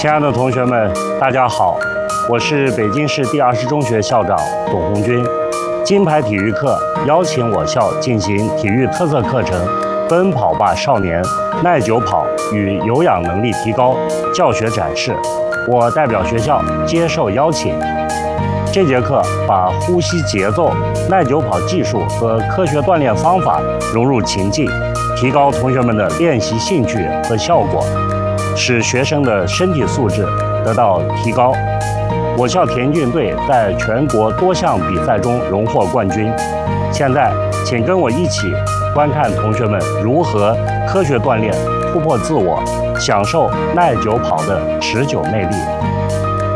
亲爱的同学们，大家好，我是北京市第20中学校长董红军。金牌体育课邀请我校进行体育特色课程“奔跑吧少年”耐久跑与有氧能力提高教学展示。我代表学校接受邀请。这节课把呼吸节奏、耐久跑技术和科学锻炼方法融入情境，提高同学们的练习兴趣和效果，使学生的身体素质得到提高。我校田径队在全国多项比赛中荣获冠军。现在，请跟我一起观看同学们如何科学锻炼、突破自我，享受耐久跑的持久魅力。